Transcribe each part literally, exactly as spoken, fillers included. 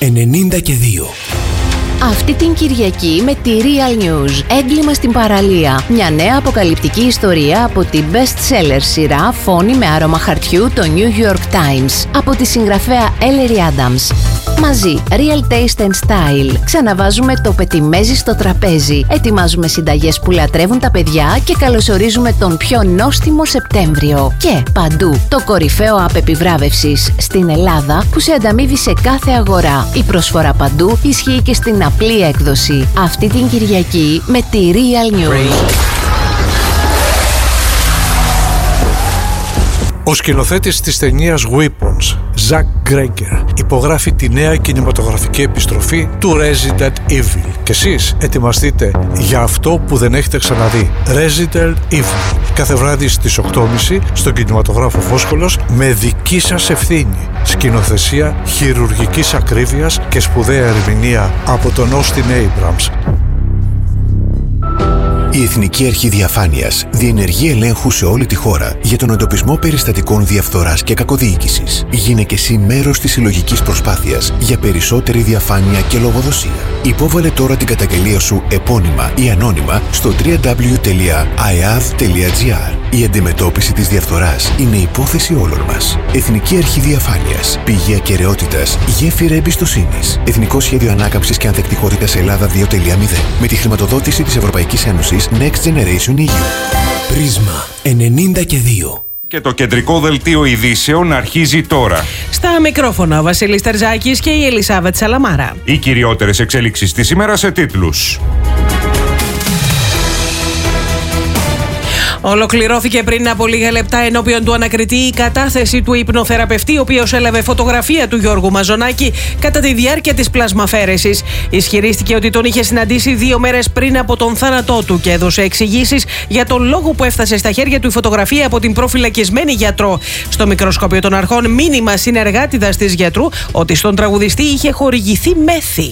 ενενήντα και δύο. Αυτή την Κυριακή με τη Real News. Έγκλημα στην παραλία. Μια νέα αποκαλυπτική ιστορία από την best-seller σειρά Φόνη με άρωμα χαρτιού, το New York Times, από τη συγγραφέα Ellery Adams. Μαζί, Real Taste and Style. Ξαναβάζουμε το πετιμέζι στο τραπέζι. Ετοιμάζουμε συνταγές που λατρεύουν τα παιδιά και καλωσορίζουμε τον πιο νόστιμο Σεπτέμβριο. Και παντού, το κορυφαίο app επιβράβευσης στην Ελλάδα που σε ανταμείβει σε κάθε αγορά. Η προσφορά παντού ισχύει και στην απλή έκδοση. Αυτή την Κυριακή με τη Real News. Ο σκηνοθέτης της ταινίας Weapons, Zack Greger, υπογράφει τη νέα κινηματογραφική επιστροφή του Resident Evil. Και εσείς ετοιμαστείτε για αυτό που δεν έχετε ξαναδεί. Resident Evil. Κάθε βράδυ στις οκτώ και μισή στον κινηματογράφο Φόσκολος με δική σας ευθύνη. Σκηνοθεσία χειρουργικής ακρίβειας και σπουδαία ερμηνεία από τον Austin Abrams. Η Εθνική Αρχή Διαφάνειας διενεργεί ελέγχου σε όλη τη χώρα για τον εντοπισμό περιστατικών διαφθοράς και κακοδιοίκησης. Γίνε και εσύ μέρος της συλλογικής προσπάθειας για περισσότερη διαφάνεια και λογοδοσία. Υπόβαλε τώρα την καταγγελία σου επώνυμα ή ανώνυμα στο double-u double-u double-u τελεία άι έι έι έι τελεία τζι άρ. Η αντιμετώπιση της διαφθοράς είναι υπόθεση όλων μας. Εθνική Αρχή Διαφάνειας. Πηγή ακεραιότητας. Γέφυρα εμπιστοσύνης. Εθνικό Σχέδιο Ανάκαμψης και Ανθεκτικότητας Ελλάδα δύο τελεία μηδέν. Με τη χρηματοδότηση της Ευρωπαϊκής Ένωσης Next Generation ι γιου. Πρίσμα ενενήντα και δύο. Και το κεντρικό δελτίο ειδήσεων αρχίζει τώρα. Στα μικρόφωνα ο Βασίλης Τερζάκης και η Ελισάβετ Σαλαμάρα. Οι κυριότερες εξέλιξεις της ημέρας σε τίτλους. Ολοκληρώθηκε πριν από λίγα λεπτά ενώπιον του ανακριτή η κατάθεση του υπνοθεραπευτή, ο οποίος έλαβε φωτογραφία του Γιώργου Μαζονάκη κατά τη διάρκεια της πλασμαφαίρεσης. Ισχυρίστηκε ότι τον είχε συναντήσει δύο μέρες πριν από τον θάνατό του και έδωσε εξηγήσεις για τον λόγο που έφτασε στα χέρια του η φωτογραφία από την προφυλακισμένη γιατρό. Στο μικροσκόπιο των αρχών, μήνυμα συνεργάτηδας της γιατρού ότι στον τραγουδιστή είχε χορηγηθεί μέθη.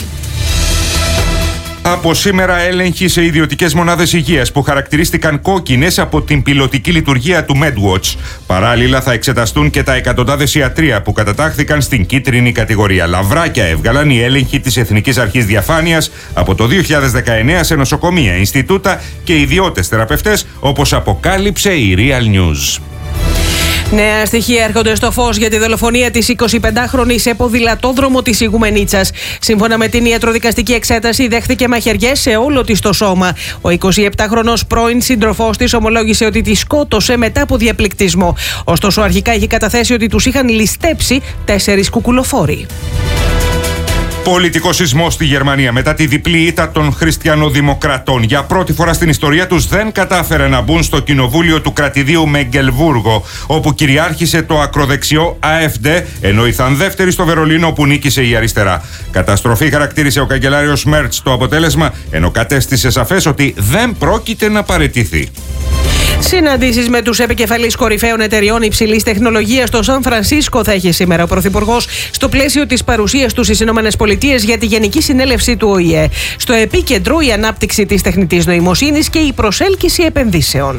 Από σήμερα έλεγχοι σε ιδιωτικές μονάδες υγείας που χαρακτηρίστηκαν κόκκινες από την πιλωτική λειτουργία του MedWatch. Παράλληλα θα εξεταστούν και τα εκατοντάδες ιατρεία που κατατάχθηκαν στην κίτρινη κατηγορία. Λαβράκια έβγαλαν οι έλεγχοι της Εθνικής Αρχής Διαφάνειας από το δύο χιλιάδες δεκαεννέα σε νοσοκομεία, Ινστιτούτα και ιδιώτες θεραπευτές, όπως αποκάλυψε η Real News. Νέα στοιχεία έρχονται στο φως για τη δολοφονία της εικοσιπεντάχρονης σε ποδηλατόδρομο της Ηγουμενίτσας. Σύμφωνα με την ιατροδικαστική εξέταση, δέχθηκε μαχαιριές σε όλο της το σώμα. Ο εικοσιεπτάχρονος πρώην σύντροφός της ομολόγησε ότι τη σκότωσε μετά από διαπληκτισμό. Ωστόσο, αρχικά είχε καταθέσει ότι τους είχαν ληστέψει τέσσερις κουκουλοφόροι. Πολιτικό σεισμό στη Γερμανία μετά τη διπλή ήττα των χριστιανοδημοκρατών. Για πρώτη φορά στην ιστορία τους δεν κατάφεραν να μπουν στο κοινοβούλιο του κρατηδίου Μεγκελβούργο, όπου κυριάρχησε το ακροδεξιό έι εφ ντι, ενώ ήρθαν δεύτεροι στο Βερολίνο, όπου νίκησε η αριστερά. Καταστροφή χαρακτήρισε ο καγκελάριος Μέρτς το αποτέλεσμα, ενώ κατέστησε σαφές ότι δεν πρόκειται να παραιτηθεί. Συναντήσεις με τους επικεφαλείς κορυφαίων εταιριών υψηλής τεχνολογίας στο Σαν Φρανσίσκο θα έχει σήμερα ο Πρωθυπουργός, στο πλαίσιο της παρουσίας του στις ΗΠΑ για τη Γενική Συνέλευση του Ο Η Ε. Στο επίκεντρο η ανάπτυξη της τεχνητής νοημοσύνης και η προσέλκυση επενδύσεων.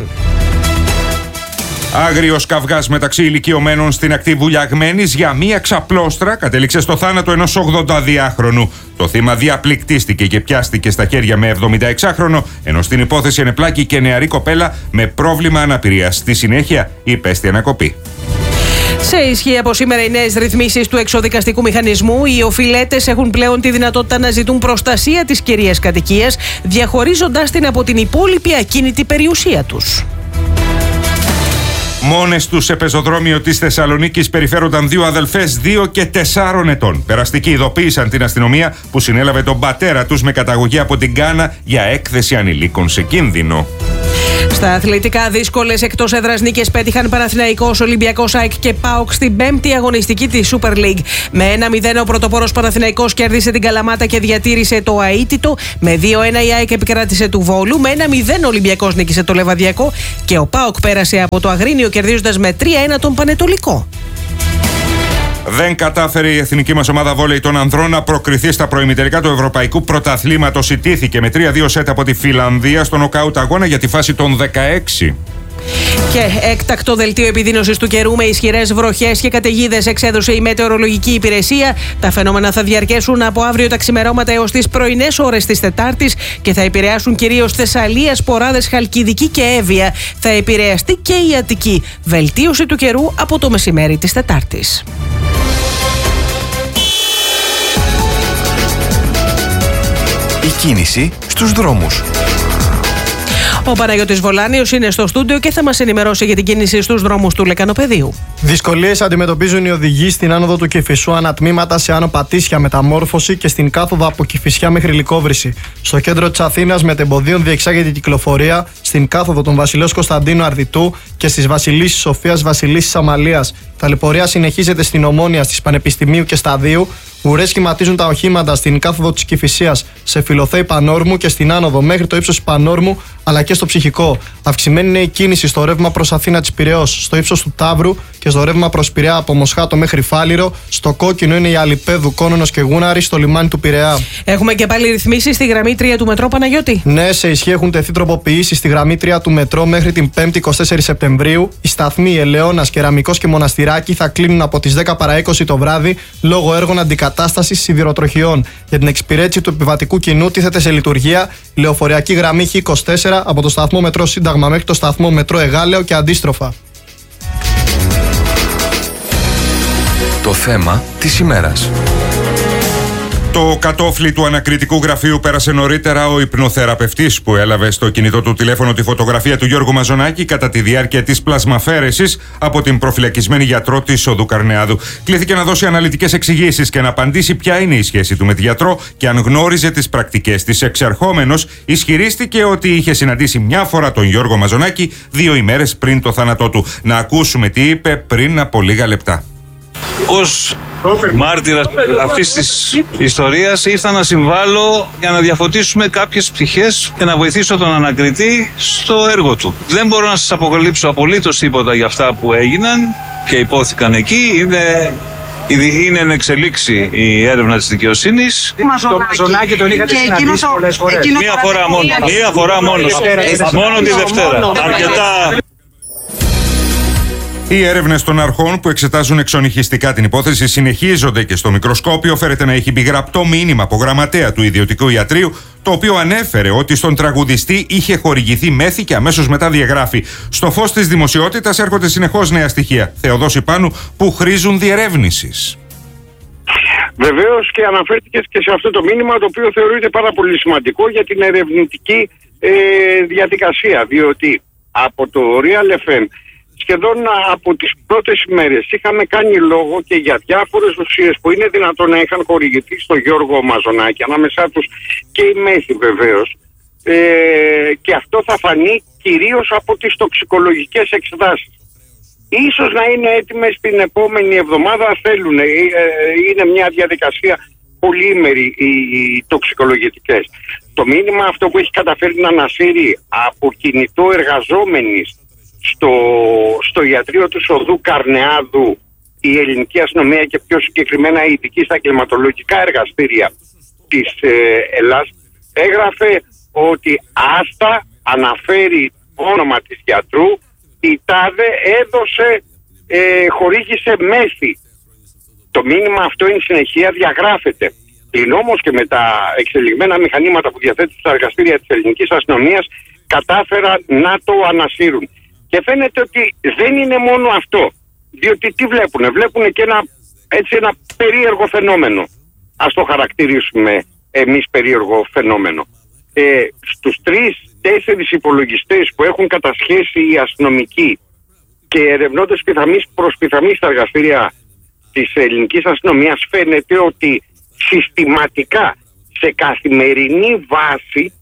Άγριος καυγάς μεταξύ ηλικιωμένων στην ακτή Βουλιαγμένης για μία ξαπλώστρα κατέληξε στο θάνατο ενός ογδονταδυάχρονου. Το θύμα διαπληκτίστηκε και πιάστηκε στα χέρια με εβδομηνταεξάχρονο, ενώ στην υπόθεση ενεπλάκη και νεαρή κοπέλα με πρόβλημα αναπηρίας. Στη συνέχεια υπέστη ανακοπή. Σε ισχύ από σήμερα οι νέες ρυθμίσεις του εξοδικαστικού μηχανισμού. Οι οφειλέτες έχουν πλέον τη δυνατότητα να ζητούν προστασία της κυρίας κατοικίας, διαχωρίζοντάς την από την υπόλοιπη ακίνητη περιουσία τους. Μόνες τους σε πεζοδρόμιο της Θεσσαλονίκης περιφέρονταν δύο αδελφές δύο και τεσσάρων ετών. Περαστικοί ειδοποίησαν την αστυνομία που συνέλαβε τον πατέρα τους με καταγωγή από την Γκάνα για έκθεση ανηλίκων σε κίνδυνο. Στα αθλητικά, δύσκολες εκτός έδρας νίκες πέτυχαν Παναθηναϊκός, Ολυμπιακός, ΑΕΚ και ΠΑΟΚ στην πέμπτη αγωνιστική της Super League. Με ένα μηδέν ο πρωτοπόρος Παναθηναϊκός κέρδισε την Καλαμάτα και διατήρησε το αίτητο. Με δύο ένα η ΑΕΚ επικράτησε του Βόλου. Με ένα μηδέν ο Ολυμπιακός νίκησε το Λεβαδιακό και ο ΠΑΟΚ πέρασε από το Αγρίνιο κερδίζοντας με τρία ένα τον Πανετολικό. Δεν κατάφερε η εθνική μας ομάδα βόλεϊ των ανδρών να προκριθεί στα προημιτελικά του Ευρωπαϊκού Πρωταθλήματος. Ιτήθηκε με τρία δύο σετ από τη Φιλανδία στο νοκάουτ αγώνα για τη φάση των δεκαέξι. Και έκτακτο δελτίο επιδείνωσης του καιρού με ισχυρές βροχές και καταιγίδες εξέδωσε η Μετεωρολογική Υπηρεσία. Τα φαινόμενα θα διαρκέσουν από αύριο τα ξημερώματα έως τις πρωινές ώρες της Τετάρτης και θα επηρεάσουν κυρίως Θεσσαλία, Σποράδες, Χαλκιδική και Εύβοια. Θα επηρεαστεί και η Αττική. Βελτίωση του καιρού από το μεσημέρι της Τετάρτης. Η κίνηση στους δρόμους. Ο Παναγιώτης Βολάνιος είναι στο στούντιο και θα μας ενημερώσει για την κίνηση στους δρόμους του Λεκανοπεδίου. Δυσκολίες αντιμετωπίζουν οι οδηγοί στην άνοδο του Κηφισού ανατμήματα σε Άνω Πατήσια Μεταμόρφωση και στην κάθοδο από Κηφισιά μέχρι Λυκόβρηση. Στο κέντρο της Αθήνας μετεμποδίων διεξάγεται η κυκλοφορία στην κάθοδο των Βασιλέως Κωνσταντίνου Αρδιτού και στις Βασιλίσσης Σοφίας Βασιλίσσης Αμαλίας. Η ταλαιπωρία συνεχίζεται στην Ομόνια, στις Πανεπιστημίου και Σταδίου. Ουρές σχηματίζουν τα οχήματα στην κάθοδο της Κηφισίας σε Φιλοθέη Πανόρμου και στην άνοδο μέχρι το ύψος της Πανόρμου αλλά και στο Ψυχικό. Αυξημένη είναι η κίνηση στο ρεύμα προς Αθήνα της Πειραιώς, στο ύψος του Ταύρου και στο ρεύμα προς Πειραιά από Μοσχάτο μέχρι Φάληρο. Στο κόκκινο είναι η Αλιπέδου, Κόνονος και Γούναρη στο λιμάνι του Πειραιά. Έχουμε και πάλι ρυθμίσεις στη γραμμή τρία του μετρό, Παναγιώτη. Ναι, σε ισχύ έχουν τεθεί τροποποιήσεις στη γραμμή τρία του μετρό μέχρι την πέμπτη εικοστή τέταρτη Σεπτεμβρίου. Οι σταθμοί Ελαιώνας, Κεραμικός και Μοναστηράκι θα κλείνουν από τις δέκα παρά είκοσι το βράδυ λόγω έργων αντικατάστασης σιδηροτροχιών. Για την εξυπηρέτηση του επιβατικού κοινού τίθεται σε λειτουργία η λεωφορειακή γραμμή Χ είκοσι τέσσερα από το σταθμό μετρό Σύνταγμα μέχρι το σταθμό μετρό Εγάλεο και αντίστροφα. Το θέμα της ημέρας. Το κατόφλι του ανακριτικού γραφείου πέρασε νωρίτερα ο υπνοθεραπευτής που έλαβε στο κινητό του τηλέφωνο τη φωτογραφία του Γιώργου Μαζονάκη κατά τη διάρκεια της πλασμαφέρεσης από την προφυλακισμένη γιατρό της Οδού Καρνεάδου. Κλήθηκε να δώσει αναλυτικές εξηγήσεις και να απαντήσει ποια είναι η σχέση του με τη γιατρό και αν γνώριζε τις πρακτικές της. Εξερχόμενος ισχυρίστηκε ότι είχε συναντήσει μια φορά τον Γιώργο Μαζονάκη δύο ημέρες πριν το θάνατό του. Να ακούσουμε τι είπε πριν από λίγα λεπτά. Ως μάρτυρας αυτής της ιστορίας ήρθα να συμβάλλω για να διαφωτίσουμε κάποιες πτυχές και να βοηθήσω τον ανακριτή στο έργο του. Δεν μπορώ να σας αποκαλύψω απολύτως τίποτα για αυτά που έγιναν και υπόθηκαν εκεί. Είναι, είναι εν εξελίξη η έρευνα της δικαιοσύνης. Το Μαζονάκη τον είχατε συναντήσει πολλές φορές. Μία φορά μόνο. Μία φορά μόνο. Μόνο τη Δευτέρα. Αρκετά. Οι έρευνες των αρχών που εξετάζουν εξονυχιστικά την υπόθεση συνεχίζονται και στο μικροσκόπιο φέρεται να έχει μπει γραπτό μήνυμα από γραμματέα του ιδιωτικού ιατρείου, το οποίο ανέφερε ότι στον τραγουδιστή είχε χορηγηθεί μέθη και αμέσως μετά διαγράφει. Στο φως της δημοσιότητας έρχονται συνεχώς νέα στοιχεία, Θεοδόση Πάνου, που χρήζουν διερεύνησης. Βεβαίως και αναφέρθηκες και σε αυτό το μήνυμα, το οποίο θεωρείται πάρα πολύ σημαντικό για την ερευνητική ε, διαδικασία, διότι από το Real εφ εμ σχεδόν από τις πρώτες ημέρες είχαμε κάνει λόγο και για διάφορες ουσίες που είναι δυνατόν να είχαν χορηγηθεί στο Γιώργο Μαζονάκη, ανάμεσά τους και η μέθη βεβαίως, ε, και αυτό θα φανεί κυρίως από τις τοξικολογικές εξετάσεις. Ίσως να είναι έτοιμες την επόμενη εβδομάδα, θέλουν, ε, ε, είναι μια διαδικασία πολύήμερη οι, οι τοξικολογητικές. Το μήνυμα αυτό που έχει καταφέρει να ανασύρει από κινητό εργαζόμενης Στο, στο ιατρείο του Οδού Καρνεάδου η ελληνική αστυνομία και πιο συγκεκριμένα η ειδική στα κλιματολογικά εργαστήρια της ε, Ελλάς έγραφε ότι άστα αναφέρει όνομα της γιατρού, η τάδε έδωσε, ε, χορήγησε μέθη. Το μήνυμα αυτό εν συνεχεία διαγράφεται. Πλην όμως και με τα εξελιγμένα μηχανήματα που διαθέτουν στα εργαστήρια της ελληνικής αστυνομίας κατάφεραν να το ανασύρουν. Και φαίνεται ότι δεν είναι μόνο αυτό, διότι τι βλέπουνε, βλέπουνε και ένα, έτσι, ένα περίεργο φαινόμενο. Ας το χαρακτηρίσουμε εμείς περίεργο φαινόμενο. Ε, στους τρεις, τέσσερις υπολογιστές που έχουν κατασχέσει οι αστυνομικοί και ερευνώντας πιθαμής προς πιθαμή στα εργαστήρια της ελληνικής αστυνομίας, φαίνεται ότι συστηματικά σε καθημερινή βάση,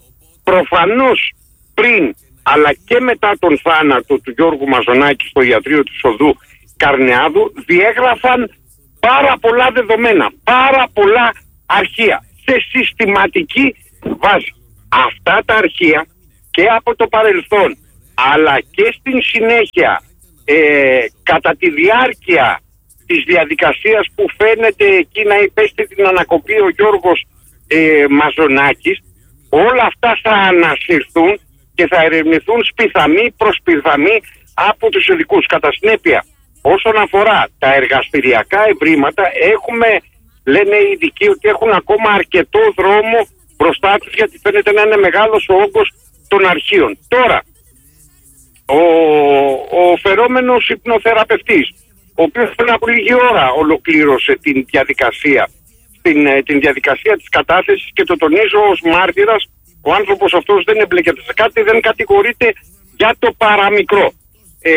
προφανώς πριν αλλά και μετά τον θάνατο του Γιώργου Μαζονάκη στο ιατρείο του Οδού Καρνεάδου, διέγραφαν πάρα πολλά δεδομένα, πάρα πολλά αρχεία σε συστηματική βάση. Αυτά τα αρχεία και από το παρελθόν αλλά και στην συνέχεια ε, κατά τη διάρκεια της διαδικασίας που φαίνεται εκεί να υπέστη την ανακοπή ο Γιώργος ε, Μαζονάκης, όλα αυτά θα ανασυρθούν και θα ερευνηθούν σπιθαμοί προς πιθαμή από τους ειδικούς. Κατά συνέπεια, όσον αφορά τα εργαστηριακά ευρήματα, έχουμε, λένε οι ειδικοί, ότι έχουν ακόμα αρκετό δρόμο μπροστά τους, γιατί φαίνεται να είναι μεγάλος ο όγκος των αρχείων. Τώρα, ο, ο φερόμενος υπνοθεραπευτής, ο οποίος πριν από λίγη ώρα ολοκλήρωσε την διαδικασία, την, την διαδικασία της κατάθεσης, και το τονίζω ως μάρτυρας, ο άνθρωπος αυτός δεν εμπλέκεται σε κάτι, δεν κατηγορείται για το παραμικρό. Ε,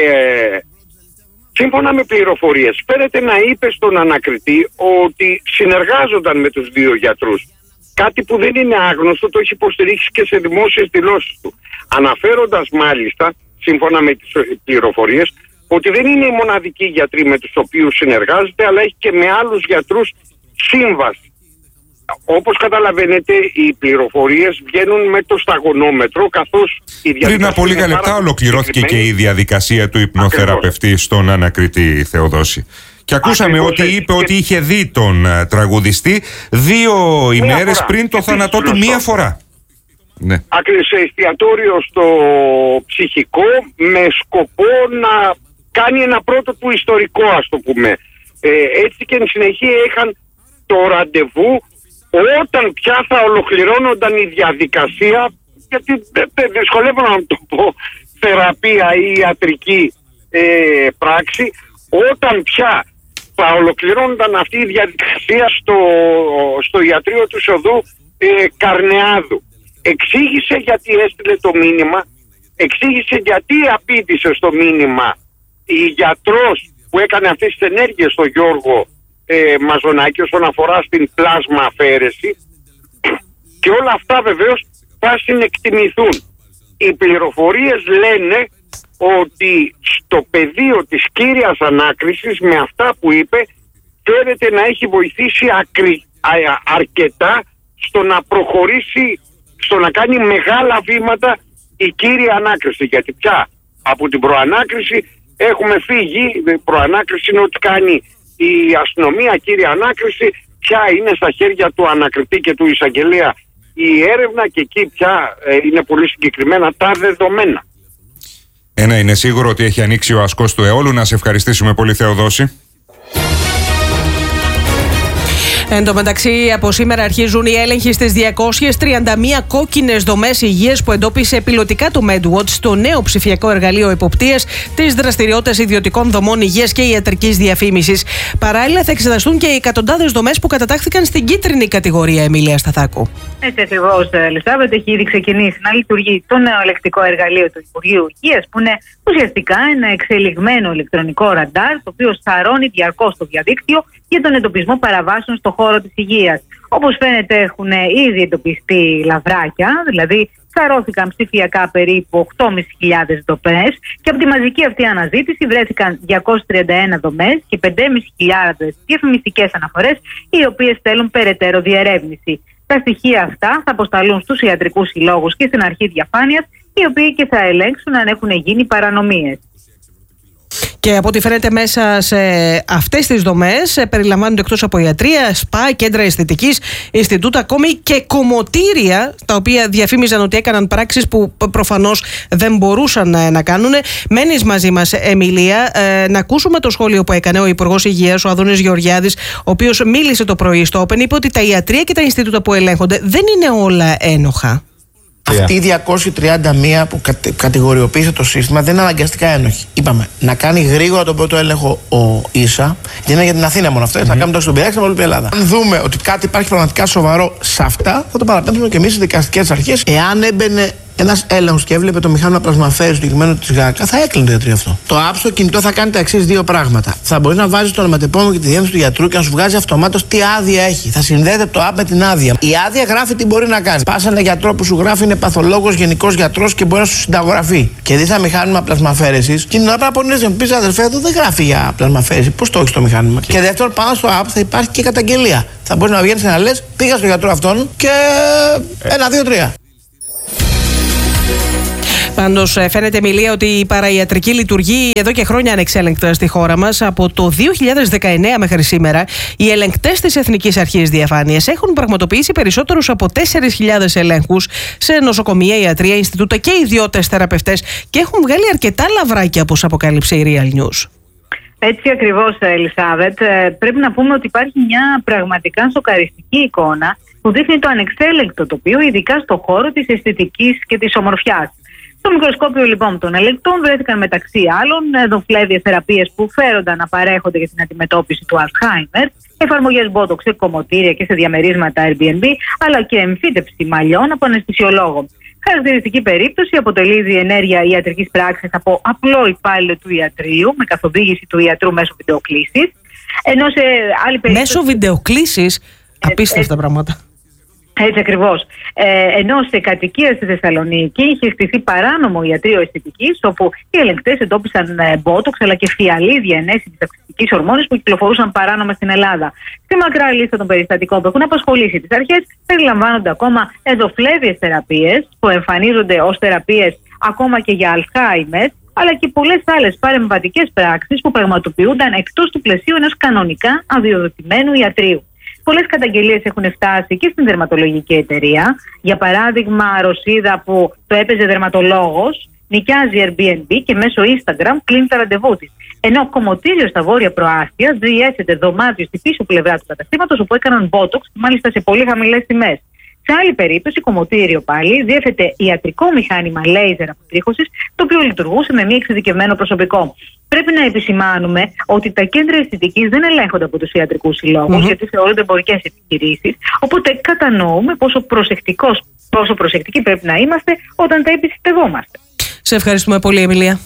σύμφωνα με πληροφορίες, φαίνεται να είπε στον ανακριτή ότι συνεργάζονταν με τους δύο γιατρούς. Κάτι που δεν είναι άγνωστο, το έχει υποστηρίξει και σε δημόσιες δηλώσεις του. Αναφέροντας μάλιστα, σύμφωνα με τις πληροφορίες, ότι δεν είναι οι μοναδικοί γιατροί με τους οποίους συνεργάζεται, αλλά έχει και με άλλους γιατρούς σύμβαση. Όπως καταλαβαίνετε, οι πληροφορίες βγαίνουν με το σταγονόμετρο, καθώς η διαδικασία... Πριν από λίγα λεπτά ολοκληρώθηκε και η διαδικασία του υπνοθεραπευτή Ακριβώς. στον ανακριτή, Θεοδόση. Και ακούσαμε Ακριβώς ότι είπε και... ότι είχε δει τον uh, τραγουδιστή δύο μία ημέρες φορά. πριν το θάνατό του μία φορά. Ναι. Ακριβώς, σε εστιατόριο στο ψυχικό, με σκοπό να κάνει ένα πρώτο του ιστορικό, ας το πούμε. Ε, έτσι και εν συνεχεία είχαν το ραντεβού όταν πια θα ολοκληρώνονταν η διαδικασία, γιατί δυσκολεύω να το πω θεραπεία ή ιατρική ε, πράξη, όταν πια θα ολοκληρώνονταν αυτή η διαδικασία στο, στο ιατρείο του Σοδού ε, Καρνεάδου. Εξήγησε γιατί έστειλε το μήνυμα, εξήγησε γιατί απήντησε στο μήνυμα η γιατρός που έκανε αυτές τις ενέργειες στο Γιώργο ε, Μαζονάκη όσον αφορά στην πλάσμα αφαίρεση, και όλα αυτά βεβαίως θα συνεκτιμηθούν. Οι πληροφορίες λένε ότι στο πεδίο της κύριας ανάκρισης, με αυτά που είπε, φαίνεται να έχει βοηθήσει ακρι, α, αρκετά στο να προχωρήσει, στο να κάνει μεγάλα βήματα η κύρια ανάκριση. Γιατί πια από την προανάκριση έχουμε φύγει. Η προανάκριση είναι ό,τι κάνει η αστυνομία, κύρια ανάκριση πια είναι στα χέρια του ανακριτή και του εισαγγελέα η έρευνα, και εκεί πια ε, είναι πολύ συγκεκριμένα τα δεδομένα. Ένα είναι σίγουρο, ότι έχει ανοίξει ο ασκός του αιώλου. Να σε ευχαριστήσουμε πολύ, Θεοδόση. Εν τω μεταξύ, από σήμερα αρχίζουν οι έλεγχοι στις διακόσιες τριάντα μία κόκκινες δομές υγείας που εντόπισε πιλωτικά το MedWatch, το νέο ψηφιακό εργαλείο εποπτείας της δραστηριότητας ιδιωτικών δομών υγείας και ιατρικής διαφήμισης. Παράλληλα, θα εξεταστούν και οι εκατοντάδες δομές που κατατάχθηκαν στην κίτρινη κατηγορία, Εμίλια Σταθάκου. Έτσι ακριβώς, Ελισάβετ, έχει ήδη ξεκινήσει να λειτουργεί το νέο ελεκτικό εργαλείο του Υπουργείου Υγείας, που είναι ουσιαστικά ένα εξελιγμένο ηλεκτρονικό ραντάρ, το οποίο σαρώνει διαρκώς το διαδίκτυο για τον εντοπισμό παραβάσεων στο χώρο της υγείας. Όπως φαίνεται, έχουν ήδη εντοπιστεί λαβράκια, δηλαδή σαρώθηκαν ψηφιακά περίπου οκτώ χιλιάδες πεντακόσιες δομές, και από τη μαζική αυτή αναζήτηση βρέθηκαν διακόσιες τριάντα ένα δομές και πέντε χιλιάδες πεντακόσιες διαφημιστικές αναφορές, οι οποίες θέλουν περαιτέρω διερεύνηση. Τα στοιχεία αυτά θα αποσταλούν στους ιατρικούς συλλόγους και στην αρχή διαφάνειας, οι οποίοι και θα ελέγξουν αν έχουν γίνει παρανομίες. Και από ό,τι φαίνεται, μέσα σε αυτές τις δομές περιλαμβάνονται, εκτός από ιατρία, σπα, κέντρα αισθητικής, Ινστιτούτα, ακόμη και κομμωτήρια, τα οποία διαφήμιζαν ότι έκαναν πράξεις που προφανώς δεν μπορούσαν να κάνουν. Μένεις μαζί μας, Εμιλία, να ακούσουμε το σχόλιο που έκανε ο Υπουργός Υγείας, ο Αδόνης Γεωργιάδης, ο οποίος μίλησε το πρωί στο Open. Είπε ότι τα ιατρία και τα Ινστιτούτα που ελέγχονται δεν είναι όλα ένοχα. Αυτή η διακόσιες τριάντα μία που κατε, κατηγοριοποίησε το σύστημα δεν είναι αναγκαστικά ένοχη. Είπαμε να κάνει γρήγορα τον πρώτο έλεγχο ο ΙΣΑ, γιατί είναι για την Αθήνα μόνο αυτό, mm-hmm. θα κάνουμε το στον πειράξιμο όλη την Ελλάδα. Αν δούμε ότι κάτι υπάρχει πραγματικά σοβαρό σε αυτά, θα το παραπέμψουμε και εμείς στις δικαστικές αρχές. Εάν έμπαινε ένας έλεγχος και έβλεπε το μηχάνημα πλασμαφέρης του κειμένου της ΓΑΚΑ, θα έκλεινε το ιατρείο αυτό. Το app στο κινητό θα κάνει τα εξής δύο πράγματα. Θα μπορεί να βάζει το ονοματεπώνυμο και τη διεύθυνση του γιατρού και να σου βγάζει αυτομάτως τι άδεια έχει. Θα συνδέεται το app με την άδεια. Η άδεια γράφει τι μπορεί να κάνει. Πα σε ένα γιατρό που σου γράφει είναι παθολόγος, γενικός γιατρός και μπορεί να σου συνταγογραφεί. Και δει ένα μηχάνημα πλασμαφέρεσης, και την ώρα που να πει αδερφέ, εδώ δεν γράφει για πλασμαφέρεση. Πώς το έχει το μηχάνημα. Και δεύτερον, πάνω στο app θα υπάρχει και καταγγελία. Θα μπορεί να βγαίνει να λε, πήγα στο γιατρό αυτόν και ένα, δύο, τρία. Πάντως φαίνεται, Εμιλία, ότι η παραϊατρική λειτουργεί εδώ και χρόνια ανεξέλεγκτα στη χώρα μας. Από το δύο χιλιάδες δεκαεννέα μέχρι σήμερα, οι ελεγκτές της Εθνικής Αρχής Διαφάνειας έχουν πραγματοποιήσει περισσότερους από τέσσερις χιλιάδες ελέγχους σε νοσοκομεία, ιατρία, Ινστιτούτα και ιδιώτες θεραπευτές και έχουν βγάλει αρκετά λαβράκια, όπως αποκάλυψε η Real News. Έτσι ακριβώς, Ελισάβετ. Πρέπει να πούμε ότι υπάρχει μια πραγματικά σοκαριστική εικόνα που δείχνει το ανεξέλεγκτο τοπίο, ειδικά στο χώρο της αισθητικής και της ομορφιάς. Στο μικροσκόπιο λοιπόν των ελεγκτών βρέθηκαν μεταξύ άλλων ενδοφλέβιες θεραπείες που φέρονταν να παρέχονται για την αντιμετώπιση του Alzheimer, εφαρμογές Botox σε κομμωτήρια και σε διαμερίσματα Airbnb, αλλά και εμφύτευση μαλλιών από αναισθησιολόγο. Χαρακτηριστική περίπτωση αποτελεί η διενέργεια ιατρικής πράξης από απλό υπάλληλο του ιατρείου, με καθοδήγηση του ιατρού μέσω βιντεοκλήσης. Ενώ σε άλλη περίπτωση. Μέσω βιντεοκλήσης, απίστευτα ε, ε, πράγματα. Έτσι ακριβώς. Ε, ενώ σε κατοικία στη Θεσσαλονίκη είχε στηθεί παράνομο ιατρείο αισθητικής, όπου οι ελεγκτές εντόπισαν μπότοξ αλλά και φιαλίδια ενέσιμης αυξητικής ορμόνης που κυκλοφορούσαν παράνομα στην Ελλάδα. Στη μακρά λίστα των περιστατικών που έχουν απασχολήσει τις αρχές περιλαμβάνονται ακόμα ενδοφλέβιες θεραπείες που εμφανίζονται ως θεραπείες ακόμα και για Alzheimer, αλλά και πολλές άλλες παρεμβατικές πράξεις που πραγματοποιούνταν εκτός του πλαισίου ενός κανονικά αδειοδοτημένου ιατρείου. Πολλές καταγγελίες έχουν φτάσει και στην δερματολογική εταιρεία. Για παράδειγμα, Ρωσίδα που το έπαιζε δερματολόγος, νοικιάζει Airbnb και μέσω Instagram κλείνει τα ραντεβού της. Ενώ κομμωτήριο στα βόρεια προάστια διέσεται δωμάτιο στη πίσω πλευρά του καταστήματος, όπου έκαναν Botox, μάλιστα σε πολύ χαμηλές τιμές. Σε άλλη περίπτωση, κομμωτήριο πάλι διέθετε ιατρικό μηχάνημα λέιζερ αποτρίχωσης, το οποίο λειτουργούσε με μη εξειδικευμένο προσωπικό. Πρέπει να επισημάνουμε ότι τα κέντρα αισθητικής δεν ελέγχονται από τους ιατρικούς συλλόγους, mm-hmm. γιατί θεωρούνται εμπορικές επιχειρήσεις. Οπότε κατανοούμε πόσο, προσεκτικός, πόσο προσεκτικοί πρέπει να είμαστε όταν τα επιστευόμαστε. Σε ευχαριστούμε πολύ, Εμιλία.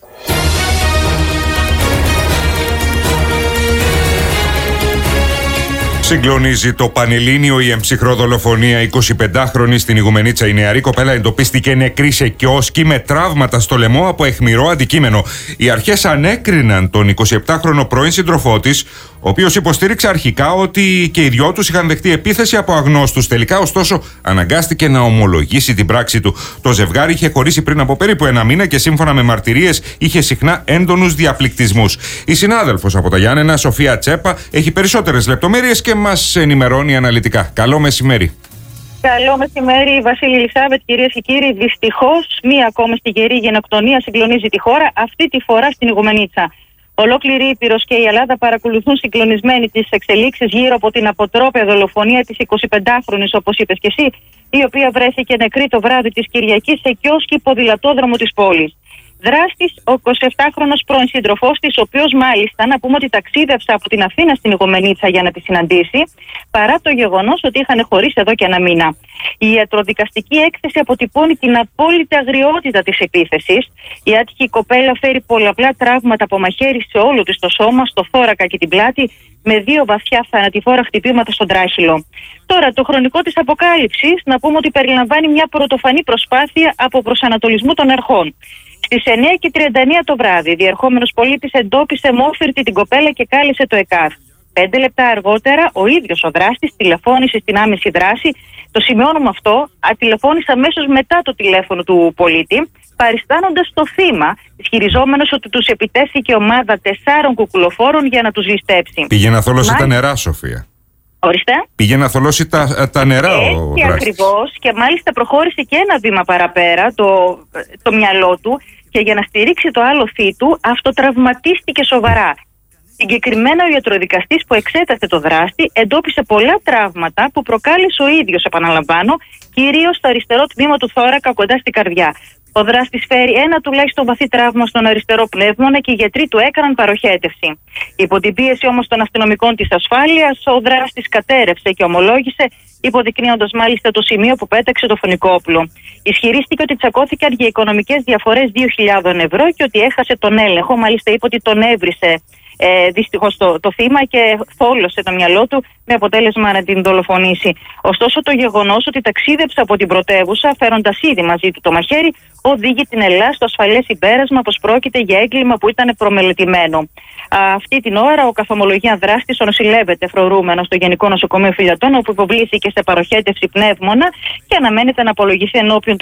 Συγκλονίζει το Πανελλήνιο η εμψυχρό δολοφονία. εικοσιπεντάχρονη στην Ιγουμενίτσα, η νεαρή κοπέλα εντοπίστηκε νεκρή σε κιόσκι με τραύματα στο λαιμό από αιχμηρό αντικείμενο. Οι αρχές ανέκριναν τον εικοσιεπτάχρονο πρώην σύντροφό της, ο οποίος υποστήριξε αρχικά ότι και οι δυο τους είχαν δεχτεί επίθεση από αγνώστους. Τελικά, ωστόσο, αναγκάστηκε να ομολογήσει την πράξη του. Το ζευγάρι είχε χωρίσει πριν από περίπου ένα μήνα και σύμφωνα με μαρτυρίες είχε συχνά έντονους διαπληκτισμούς. Η συνάδελφος από τα Γιάννενα, Σοφία Τσέπα, έχει περισσότερες λεπτομέρειες και μας ενημερώνει αναλυτικά. Καλό μεσημέρι. Καλό μεσημέρι, Βασίλη, Ελισάβετ, κυρίες και κύριοι. Δυστυχώς, μία ακόμη στιγερή γενοκτονία συγκλονίζει τη χώρα, αυτή τη φορά στην Ιγουμενίτσα. Ολόκληρη η Ήπειρος και η Ελλάδα παρακολουθούν συγκλονισμένοι τις εξελίξεις γύρω από την αποτρόπαια δολοφονία της εικοσιπεντάχρονης, όπως είπες και εσύ, η οποία βρέθηκε νεκρή το βράδυ της Κυριακής σε κιόσκι ποδηλατόδρομο της πόλης. Δράστης ο εικοσιεπτάχρονος πρώην σύντροφός της, ο οποίος μάλιστα να πούμε ότι ταξίδευσε από την Αθήνα στην Ιγουμενίτσα για να τη συναντήσει, παρά το γεγονός ότι είχαν χωρίσει εδώ και ένα μήνα. Η ιατροδικαστική έκθεση αποτυπώνει την απόλυτη αγριότητα της επίθεσης. Η άτυχη κοπέλα φέρει πολλαπλά τραύματα από μαχαίρι σε όλο της το σώμα, στο θώρακα και την πλάτη, με δύο βαθιά θανατηφόρα χτυπήματα στον τράχυλο. Τώρα, το χρονικό της αποκάλυψης να πούμε ότι περιλαμβάνει μια πρωτοφανή προσπάθεια από προσανατολισμού των αρχών. Στις εννιά και τριάντα εννέα το βράδυ, διερχόμενος πολίτης εντόπισε μόφυρτη την κοπέλα και κάλεσε το ΕΚΑΒ. Πέντε λεπτά αργότερα, ο ίδιος ο δράστης τηλεφώνησε στην άμεση δράση. Το σημειώνουμε αυτό, τηλεφώνησε αμέσως μετά το τηλέφωνο του πολίτη, παριστάνοντας το θύμα, ισχυριζόμενος ότι τους επιτέθηκε ομάδα τεσσάρων κουκουλοφόρων για να τους ληστέψει. Πήγε να θολώσει Μα... τα νερά, Σοφία. Ορίστε. Πήγε να θολώσει τα, τα νερά ο δράστης. Ακριβώς, και μάλιστα προχώρησε και ένα βήμα παραπέρα το, το μυαλό του και για να στηρίξει το άλοθη του αυτοτραυματίστηκε σοβαρά. Συγκεκριμένα ο ιατροδικαστής που εξέτασε το δράστη εντόπισε πολλά τραύματα που προκάλεσε ο ίδιος, επαναλαμβάνω, κυρίως στο αριστερό τμήμα του θώρακα κοντά στην καρδιά. Ο δράστης φέρει ένα τουλάχιστον βαθύ τραύμα στον αριστερό πνεύμονα και οι γιατροί του έκαναν παροχέτευση. Υπό την πίεση όμως των αστυνομικών της ασφάλειας, ο δράστης κατέρευσε και ομολόγησε, υποδεικνύοντας μάλιστα το σημείο που πέταξε το φωνικό όπλο. Ισχυρίστηκε ότι τσακώθηκαν για οικονομικές διαφορές δύο χιλιάδες ευρώ και ότι έχασε τον έλεγχο. Μάλιστα είπε ότι τον έβρισε Ε, δυστυχώς το, το θύμα και θόλωσε το μυαλό του με αποτέλεσμα να την δολοφονήσει. Ωστόσο, το γεγονός ότι ταξίδεψε από την πρωτεύουσα φέροντας ήδη μαζί του το μαχαίρι οδήγει την Ελλάδα στο ασφαλές συμπέρασμα πως πρόκειται για έγκλημα που ήταν προμελετημένο. Α, αυτή την ώρα ο καθομολογία δράστης νοσηλεύεται φρουρούμενο στο Γενικό Νοσοκομείο Φιλιατών, όπου υποβλήθηκε σε παροχέτευση πνεύμονα και αναμένεται να απολογηθεί ενώπιον του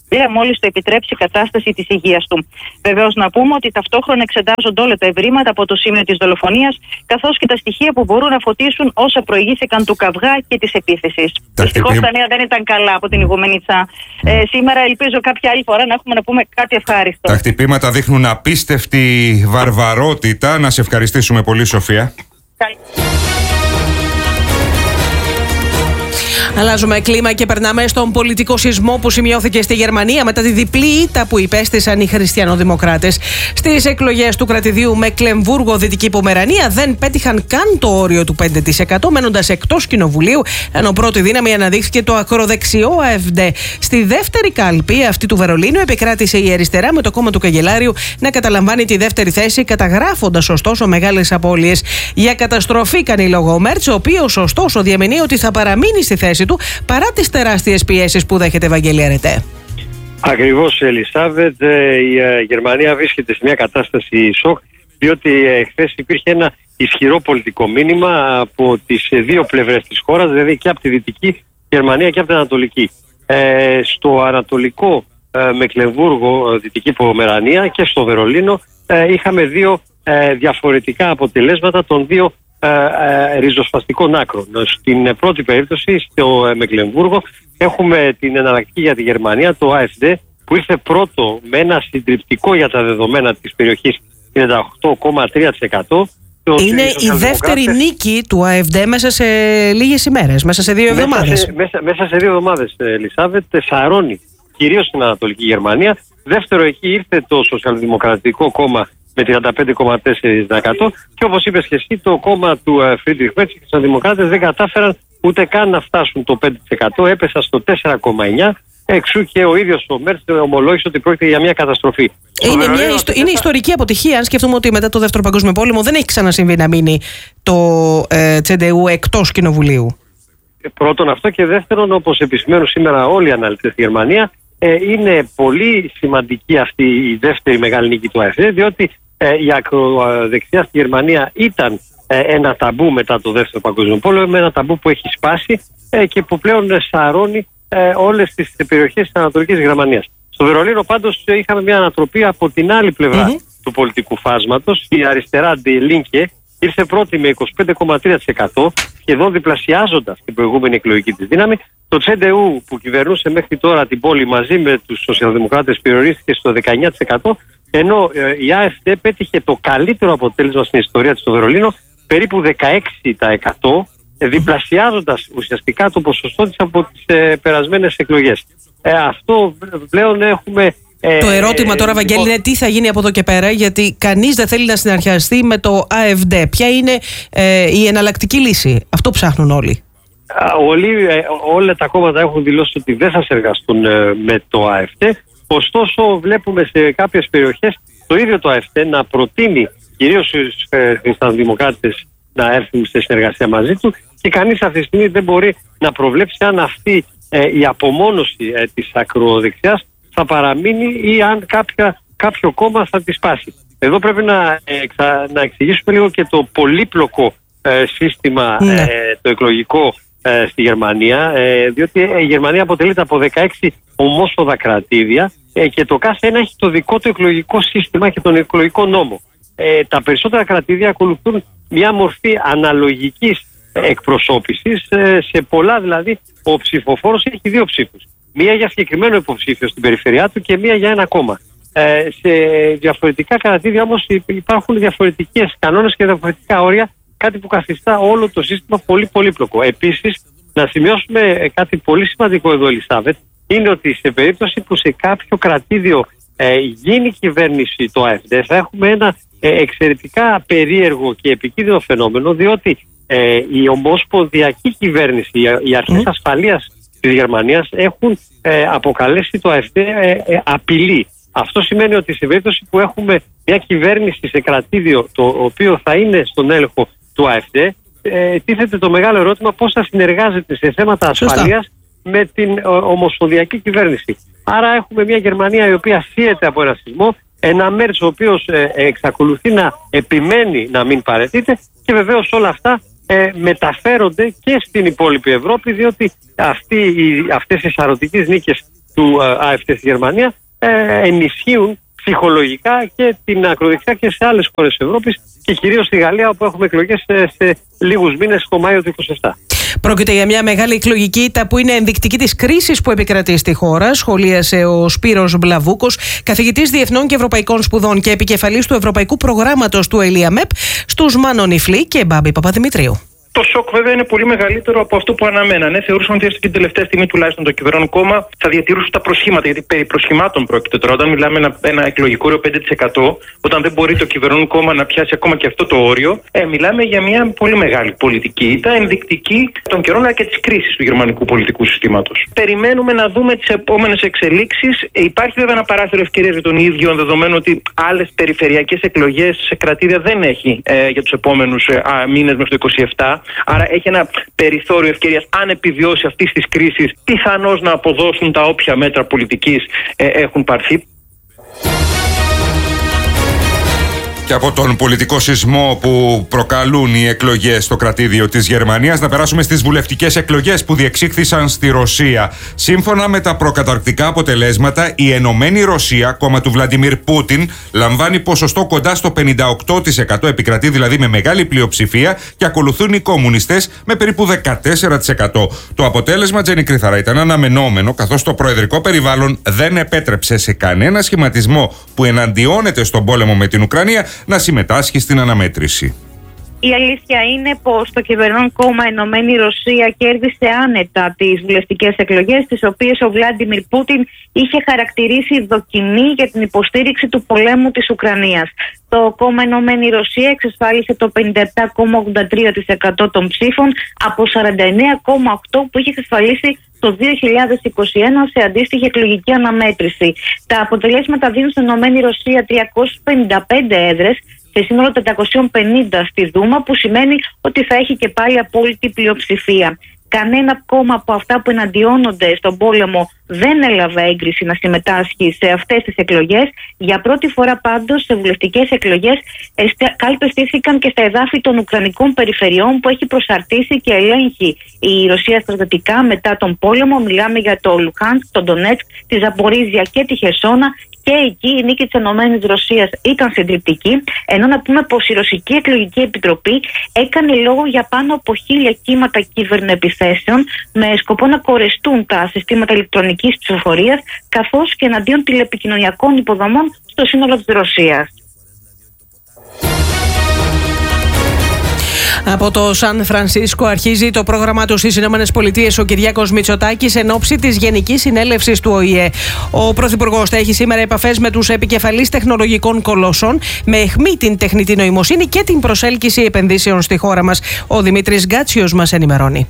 Λέει μόλις το επιτρέψει η κατάσταση της υγείας του. Βεβαίως, να πούμε ότι ταυτόχρονα εξετάζονται όλα τα ευρήματα από το σημείο της δολοφονίας, καθώς και τα στοιχεία που μπορούν να φωτίσουν όσα προηγήθηκαν του καυγά και της επίθεσης. Δυστυχώς τα νέα δεν ήταν καλά από την ηγουμενίτσα. Ε, σήμερα ελπίζω κάποια άλλη φορά να έχουμε να πούμε κάτι ευχάριστο. Τα χτυπήματα δείχνουν απίστευτη βαρβαρότητα. Να σε ευχαριστήσουμε πολύ, Σοφία. Καλή. Αλλάζουμε κλίμα και περνάμε στον πολιτικό σεισμό που σημειώθηκε στη Γερμανία μετά τη διπλή ήττα που υπέστησαν οι χριστιανοδημοκράτες. Στις εκλογές του κρατηδίου Μεκλεμβούργο-Δυτική Πομερανία δεν πέτυχαν καν το όριο του πέντε τοις εκατό, μένοντας εκτός κοινοβουλίου, ενώ πρώτη δύναμη αναδείχθηκε το ακροδεξιό AfD. Στη δεύτερη κάλπη, αυτή του Βερολίνου, επικράτησε η αριστερά με το κόμμα του καγκελάριου να καταλαμβάνει τη δεύτερη θέση, καταγράφοντας ωστόσο μεγάλες απώλειες. Για καταστροφή κάνει λόγο ο Μέρτς, ο οποίος ωστόσο διαμηνύει ότι θα παραμείνει στη θέση του παρά τις τεράστιες πιέσεις που δέχεται, Ευαγγέλη Ρετέ. Ακριβώς, Ελισάβετ. Η Γερμανία βρίσκεται σε μια κατάσταση σοκ, διότι χθες υπήρχε ένα ισχυρό πολιτικό μήνυμα από τις δύο πλευρές της χώρας, δηλαδή και από τη Δυτική Γερμανία και από την Ανατολική. Ε, στο Ανατολικό ε, Μεκλεμβούργο, Δυτική Πομερανία, και στο Βερολίνο ε, είχαμε δύο ε, διαφορετικά αποτελέσματα των δύο Ε, ε, ριζοσπαστικών άκρων. Στην πρώτη περίπτωση, στο ε, Μεκλεμβούργο, έχουμε την εναλλακτική για τη Γερμανία, το AfD, που ήρθε πρώτο με ένα συντριπτικό για τα δεδομένα της περιοχής τριάντα οκτώ κόμμα τρία τοις εκατό. Είναι η δεύτερη νίκη του AfD μέσα σε λίγες ημέρες, μέσα σε δύο εβδομάδες. Μέσα σε, μέσα, μέσα σε δύο εβδομάδες, Ελισάβετ, σαρώνει κυρίως στην Ανατολική Γερμανία. Δεύτερο εκεί ήρθε το Σοσιαλδημοκρατικό Κόμμα με τριάντα πέντε κόμμα τέσσερα τοις εκατό, και όπως είπες και εσύ, το κόμμα του Φρίντριχ Μέρτς και οι Δημοκράτες δεν κατάφεραν ούτε καν να φτάσουν το πέντε τοις εκατό, έπεσαν στο τέσσερα κόμμα εννιά τοις εκατό, εξού και ο ίδιος ο Μέρτς ομολόγησε ότι πρόκειται για μια καταστροφή. Είναι, μια ιστο... είναι ιστορική αποτυχία, αν σκεφτούμε ότι μετά το Δεύτερο Παγκόσμιο Πόλεμο δεν έχει ξανασυμβεί να μείνει το ε, Τσεντεού εκτός κοινοβουλίου. Πρώτον αυτό, και δεύτερον, όπως επισημαίνουν σήμερα όλοι οι αναλυτές στη Γερμανία, ε, είναι πολύ σημαντική αυτή η δεύτερη μεγάλη νίκη του AfD, διότι Ε, η ακροδεξιά στη Γερμανία ήταν ε, ένα ταμπού μετά το Δεύτερο Παγκόσμιο Πόλεμο, ένα ταμπού που έχει σπάσει ε, και που πλέον ε, σαρώνει ε, όλες τις περιοχές της Ανατολικής Γερμανίας. Στο Βερολίνο πάντως ε, είχαμε μια ανατροπή από την άλλη πλευρά mm-hmm. του πολιτικού φάσματος. Η αριστερά Die Linke ήρθε πρώτη με είκοσι πέντε κόμμα τρία τοις εκατό, σχεδόν διπλασιάζοντας την προηγούμενη εκλογική της δύναμη. Το Τσεντεού, που κυβερνούσε μέχρι τώρα την πόλη μαζί με τους σοσιαλδημοκράτες, περιορίστηκε στο δεκαεννιά τοις εκατό, ενώ ε, η AfD πέτυχε το καλύτερο αποτέλεσμα στην ιστορία της στο Βερολίνο, περίπου δεκαέξι τοις εκατό, ε, διπλασιάζοντας ουσιαστικά το ποσοστό της από τις ε, περασμένες εκλογές. Ε, αυτό πλέον έχουμε... Ε, το ερώτημα τώρα, Βαγγέλη, είναι τι θα γίνει από εδώ και πέρα, γιατί κανείς δεν θέλει να συναρχιαστεί με το AfD. Ποια είναι ε, η εναλλακτική λύση? Αυτό ψάχνουν όλοι. Όλοι, ε, όλα τα κόμματα έχουν δηλώσει ότι δεν θα συνεργαστούν ε, με το AfD. Ωστόσο, βλέπουμε σε κάποιες περιοχές το ίδιο το AfD να προτείνει κυρίως στους ε, χριστιανοδημοκράτες να έρθουν σε συνεργασία μαζί του, και κανείς αυτή τη στιγμή δεν μπορεί να προβλέψει αν αυτή ε, η απομόνωση ε, της ακροδεξιάς θα παραμείνει ή αν κάποια, κάποιο κόμμα θα τη σπάσει. Εδώ πρέπει να, εξα, να εξηγήσουμε λίγο και το πολύπλοκο ε, σύστημα ναι. ε, το εκλογικό ε, στη Γερμανία, ε, διότι η Γερμανία αποτελείται από δεκαέξι ομόσπονδα κρατήδια ε, και το κάθε ένα έχει το δικό του εκλογικό σύστημα και τον εκλογικό νόμο. Ε, τα περισσότερα κρατήδια ακολουθούν μια μορφή αναλογικής εκπροσώπησης, ε, σε πολλά δηλαδή ο ψηφοφόρος έχει δύο ψήφους. Μία για συγκεκριμένο υποψήφιο στην περιφερειά του και μία για ένα κόμμα. Ε, σε διαφορετικά κρατήδια όμως υπάρχουν διαφορετικές κανόνες και διαφορετικά όρια, κάτι που καθιστά όλο το σύστημα πολύ πολύπλοκο. Επίσης, να σημειώσουμε κάτι πολύ σημαντικό εδώ, Ελισάβετ, είναι ότι σε περίπτωση που σε κάποιο κρατήδιο ε, γίνει κυβέρνηση το AfD, θα έχουμε ένα ε, εξαιρετικά περίεργο και επικίνδυνο φαινόμενο, διότι ε, η ομοσπονδιακή κυβέρνηση, οι αρχές mm. ασφαλείας της Γερμανίας έχουν ε, αποκαλέσει το AfD ε, ε, απειλή. Αυτό σημαίνει ότι σε περίπτωση που έχουμε μια κυβέρνηση σε κρατήδιο το οποίο θα είναι στον έλεγχο του AfD, ε, τίθεται το μεγάλο ερώτημα πώς θα συνεργάζεται σε θέματα ασφαλείας με την ο, ομοσπονδιακή κυβέρνηση. Άρα έχουμε μια Γερμανία η οποία φύεται από ένα σεισμό, ένα Μέρτς ο οποίος ε, εξακολουθεί να επιμένει να μην παραιτείται, και βεβαίως όλα αυτά ε, μεταφέρονται και στην υπόλοιπη Ευρώπη, διότι αυτοί, οι, αυτές οι σαρωτικές νίκες του ΑΕΦΤ στη Γερμανία ε, ενισχύουν ψυχολογικά και την ακροδεξιά και σε άλλες χώρες της Ευρώπης και κυρίως στη Γαλλία, όπου έχουμε εκλογές σε, σε λίγους μήνες το Μάιο του είκοσι επτά. Πρόκειται για μια μεγάλη εκλογική ήττα που είναι ενδεικτική της κρίσης που επικρατεί στη χώρα, σχολίασε ο Σπύρος Μπλαβούκος, καθηγητής Διεθνών και Ευρωπαϊκών Σπουδών και επικεφαλής του Ευρωπαϊκού Προγράμματος του ΕΛΙΑΜΕΠ, στους Μάνο Νιφλή και Μπάμπη Παπαδημητρίου. Το σοκ βέβαια είναι πολύ μεγαλύτερο από αυτό που αναμένανε. Θεωρούσαν ότι έστω και την τελευταία στιγμή τουλάχιστον το κυβερνών κόμμα θα διατηρούσαν τα προσχήματα. Γιατί περί προσχημάτων πρόκειται τώρα. Όταν μιλάμε ένα, ένα εκλογικό όριο πέντε τοις εκατό, όταν δεν μπορεί το κυβερνών κόμμα να πιάσει ακόμα και αυτό το όριο, ε, μιλάμε για μια πολύ μεγάλη πολιτική ήττα, ενδεικτική των καιρών αλλά και τη κρίση του γερμανικού πολιτικού συστήματος. Περιμένουμε να δούμε τις επόμενες εξελίξεις. Ε, υπάρχει βέβαια ένα παράθυρο ευκαιρίας για τον ίδιο, δεδομένου ότι άλλες περιφερειακές εκλογές σε κρατήδια δεν έχει ε, για τους επόμενους ε, μήνες μέχρι το είκοσι επτά. Άρα έχει ένα περιθώριο ευκαιρίας, αν επιβιώσει αυτής της κρίσης, πιθανώς να αποδώσουν τα όποια μέτρα πολιτικής ε, έχουν πάρθει. Και από τον πολιτικό σεισμό που προκαλούν οι εκλογές στο κρατήδιο της Γερμανίας, να περάσουμε στις βουλευτικές εκλογές που διεξήχθησαν στη Ρωσία. Σύμφωνα με τα προκαταρκτικά αποτελέσματα, η Ενωμένη Ρωσία, κόμμα του Βλαντιμίρ Πούτιν, λαμβάνει ποσοστό κοντά στο πενήντα οκτώ τοις εκατό, επικρατεί δηλαδή με μεγάλη πλειοψηφία, και ακολουθούν οι κομμουνιστές με περίπου δεκατέσσερα τοις εκατό. Το αποτέλεσμα, Τζένι Κρυθαρά, ήταν αναμενόμενο, καθώς το προεδρικό περιβάλλον δεν επέτρεψε σε κανένα σχηματισμό που εναντιώνεται στον πόλεμο με την Ουκρανία να συμμετάσχει στην αναμέτρηση. Η αλήθεια είναι πως το κυβερνών κόμμα Ενωμένη Ρωσία κέρδισε άνετα τις βουλευτικές εκλογές, τις οποίες ο Βλάντιμιρ Πούτιν είχε χαρακτηρίσει δοκιμή για την υποστήριξη του πολέμου της Ουκρανίας. Το κόμμα Ενωμένη Ρωσία εξασφάλισε το πενήντα επτά κόμμα ογδόντα τρία τοις εκατό των ψήφων από σαράντα εννέα κόμμα οκτώ τοις εκατό που είχε εξασφαλίσει το δύο χιλιάδες είκοσι ένα σε αντίστοιχη εκλογική αναμέτρηση. Τα αποτελέσματα δίνουν στην Ενωμένη Ρωσία τριακόσιες πενήντα πέντε έδρες σε σύνολο τετρακόσιες πενήντα στη Δούμα, που σημαίνει ότι θα έχει και πάλι απόλυτη πλειοψηφία. Κανένα κόμμα από αυτά που εναντιώνονται στον πόλεμο δεν έλαβε έγκριση να συμμετάσχει σε αυτές τις εκλογές. Για πρώτη φορά πάντως σε βουλευτικές εκλογές κάλπες στήθηκαν και στα εδάφη των Ουκρανικών περιφερειών που έχει προσαρτήσει και ελέγχει η Ρωσία στρατιωτικά μετά τον πόλεμο. Μιλάμε για το Λουχάνσκ, τον Ντονέτσκ, τη Ζαπορίζια και τη Χερσόνα. Και εκεί η νίκη της Ενωμένης Ρωσίας ήταν συντριπτική, ενώ να πούμε πως η Ρωσική Εκλογική Επιτροπή έκανε λόγο για πάνω από χίλια κύματα κυβερνοεπιθέσεων με σκοπό να κορεστούν τα συστήματα ηλεκτρονικής ψηφοφορίας, καθώς και εναντίον τηλεπικοινωνιακών υποδομών στο σύνολο της Ρωσίας. Από το Σαν Φρανσίσκο αρχίζει το πρόγραμμά του στις Ηνωμένες Πολιτείες ο Κυριάκος Μητσοτάκης εν ώψη της Γενικής Συνέλευσης του Ο Η Ε. Ο Πρωθυπουργός θα έχει σήμερα επαφές με τους επικεφαλείς τεχνολογικών κολοσσών με αιχμή την τεχνητή νοημοσύνη και την προσέλκυση επενδύσεων στη χώρα μας. Ο Δημήτρης Γκάτσιος μας ενημερώνει.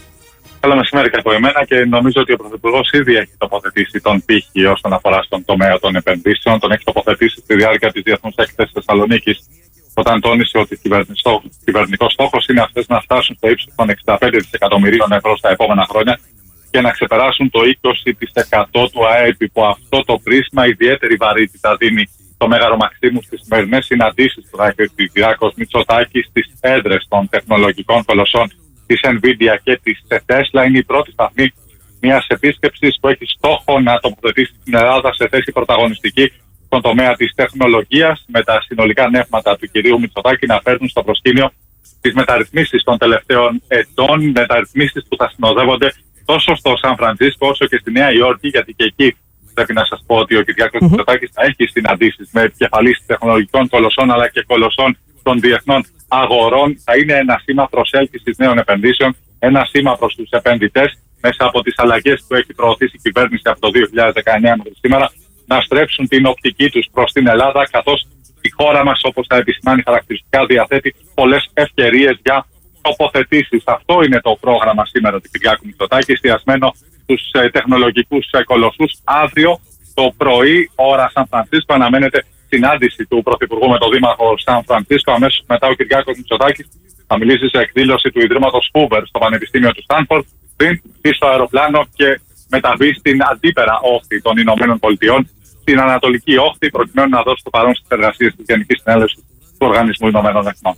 Καλό μεσημέρι και από εμένα, και νομίζω ότι ο Πρωθυπουργός ήδη έχει τοποθετήσει τον πύχη όσον αφορά στον τομέα των επενδύσεων. Τον έχει τοποθετήσει στη διάρκεια της Διεθνούς Έκθεσης Θεσσαλονίκης, όταν τόνισε ότι ο κυβερνητικός στόχος είναι αυτές να φτάσουν στο ύψος των εξήντα πέντε δισεκατομμυρίων ευρώ στα επόμενα χρόνια και να ξεπεράσουν το είκοσι τοις εκατό του ΑΕΠ. Υπό αυτό το πρίσμα, ιδιαίτερη βαρύτητα δίνει το Μέγαρο Μαξίμου στις σημερινές συναντήσεις του Κυριάκος Μητσοτάκη στις έδρες των τεχνολογικών κολοσσών της Nvidia και της Tesla. Είναι η πρώτη σταθμή μιας επίσκεψης που έχει στόχο να τοποθετήσει την Ελλάδα σε θέση πρωταγωνιστική στον τομέα της τεχνολογίας, με τα συνολικά νεύματα του κυρίου Μητσοτάκη να φέρνουν στο προσκήνιο τις μεταρρυθμίσεις των τελευταίων ετών, μεταρρυθμίσεις που θα συνοδεύονται τόσο στο Σαν Φρανσίσκο όσο και στη Νέα Υόρκη, γιατί και εκεί πρέπει να σας πω ότι ο Κυριάκος mm-hmm. Μητσοτάκης θα έχει συναντήσεις με επικεφαλείς τεχνολογικών κολοσσών αλλά και κολοσσών των διεθνών αγορών. Θα είναι ένα σήμα προσέλκυσης νέων επενδύσεων, ένα σήμα προς τους επενδυτές μέσα από τις αλλαγές που έχει προωθήσει η κυβέρνηση από το δύο χιλιάδες δεκαεννέα μέχρι σήμερα, να στρέψουν την οπτική τους προς την Ελλάδα, καθώς η χώρα μας, όπως θα επισημάνει χαρακτηριστικά, διαθέτει πολλές ευκαιρίες για τοποθετήσεις. Αυτό είναι το πρόγραμμα σήμερα του Κυριάκου Μητσοτάκη, εστιασμένο στους ε, τεχνολογικούς ε, κολοσσούς. Αύριο το πρωί, ώρα Σαν Φρανσίσκο, αναμένεται συνάντηση του Πρωθυπουργού με τον Δήμαρχο Σαν Φρανσίσκο. Αμέσως μετά ο Κυριάκος Μητσοτάκης θα μιλήσει σε εκδήλωση του Ιδρύματος Hoover στο Πανεπιστήμιο του Στάνφορντ, πριν μπει στο αεροπλάνο και μεταβεί στην αντίπερα όχθη των Ηνωμένων Πολιτειών, στην Ανατολική Όχθη, προκειμένου να δώσει το παρόν στις εργασίες της Γενικής Συνέλευσης του Οργανισμού Ηνωμένων Εθνών.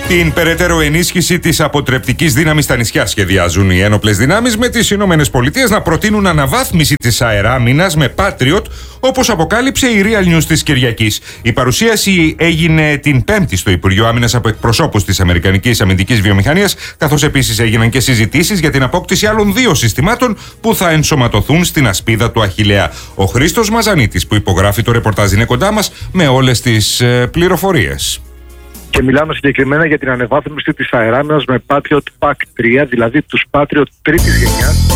Την περαιτέρω ενίσχυση της αποτρεπτικής δύναμης στα νησιά σχεδιάζουν οι ένοπλες δυνάμεις, με τις Ηνωμένες Πολιτείες να προτείνουν αναβάθμιση της αεράμινας με Patriot, όπως αποκάλυψε η Real News της Κυριακής. Η παρουσίαση έγινε την Πέμπτη στο Υπουργείο Άμυνας από εκπροσώπους της Αμερικανικής αμυντικής βιομηχανίας, καθώς επίσης έγιναν και συζητήσεις για την απόκτηση άλλων δύο συστημάτων που θα ενσωματωθούν στην ασπίδα του Αχιλλέα. Ο Χρήστος Μαζανίτης, που υπογράφει το ρεπορτάζ, είναι κοντά μας με όλες τις ε, πληροφορίες. Και μιλάμε συγκεκριμένα για την ανεβάθμιση της αεράμινας με Patriot Pack τρία, δηλαδή τους Patriot τρίτης γενιάς.